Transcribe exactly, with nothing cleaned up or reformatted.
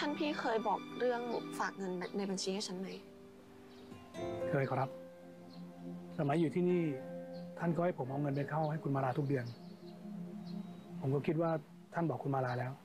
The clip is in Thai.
านพี่เคยบอกเรื่องฝากเงินในบัญชีให้ฉันไหมเคยครับสมัยอยู่ที่นี่ท่านก็ให้ผมเอาเงินไปเข้าให้คุณมาลาทุกเดือนผมก็คิดว่าท่านบอกคุณมาลาแล้ว